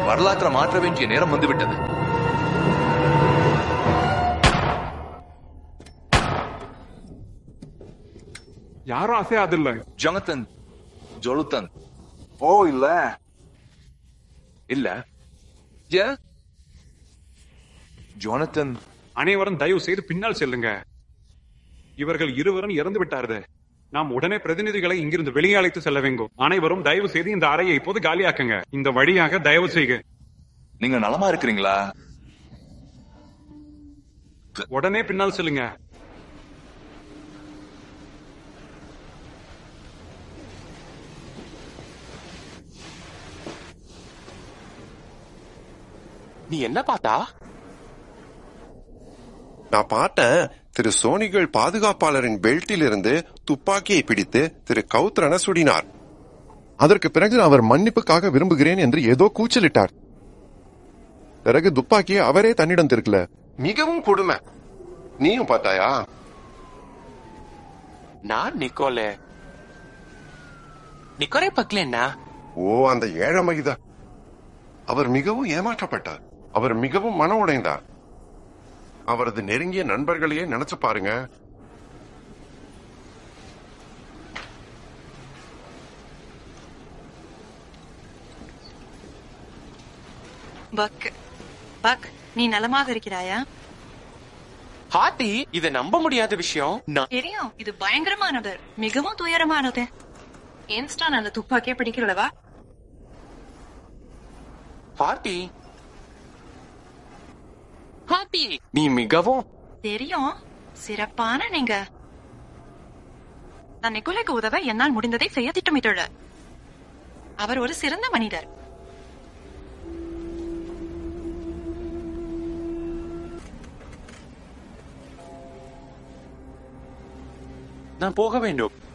வரலாற்றை மாற்ற வேண்டிய நேரம் வந்துவிட்டது. யாரும் அசையாதில்லை. ஜொனத்தன், ஜொலுத்தன். ஓ இல்ல இல்ல ஏன்? ஜொனத்தன், அனைவரும் தயவு செய்து பின்னால் செல்லுங்க. இவர்கள் இருவரும் இறந்து விட்டார்கள். நாம் உடனே பிரதிநிதிகளை இங்கிருந்து வெளியே அழைத்து செல்ல வேண்டும். அனைவரும் தயவு செய்து இந்த அறையை இப்போது காலியாக்குங்க. இந்த வழியாக தயவு செய்க. நீங்க நலமா இருக்கிறீங்களா? உடனே பின்னால் செல்லுங்க. நீ என்ன பார்த்தா? நான் பார்த்தேன், திரு சோனிகள் பாதுகாப்பாளரின் பெல்ட்டில் இருந்து துப்பாக்கியை பிடித்து திரு கௌத்ரனை சுடினார். அதற்கு பிறகு அவர் மன்னிப்புக்காக விரும்புகிறேன் என்று ஏதோ கூச்சலிட்டார். பிறகு துப்பாக்கியை அவரே தன்னிடம் திருக்கல. மிகவும் கொடுமை. நீயும் பார்த்தாயா? நான் நிக்கோலே பக்கலன்னா. ஓ, அந்த ஏழை மகிதா. அவர் மிகவும் ஏமாற்றப்பட்டார். அவர் மிகவும் மன உடைந்தார். அவரது நெருங்கிய நண்பர்களையே நினைச்சு பாருங்க. பக், நீ நலமாக இருக்கிறாயா? ஹாத்தி, இதை நம்ப முடியாத விஷயம். தெரியும், இது பயங்கரமானது, மிகவும் துயரமானது. ஏன்ஸ்டா நல்ல துப்பாக்கிய பிடிக்கிறவா? ஹாத்தி, நீ மிகவும் தெரியும், சிறப்பான நீங்க. நான் நிக்கோலைக்கு உதவ என்னால் முடிந்ததை செய்ய திட்டமிட்டுள்ள. அவர் ஒரு சிறந்த மனிதர். நான் போக வேண்டும்.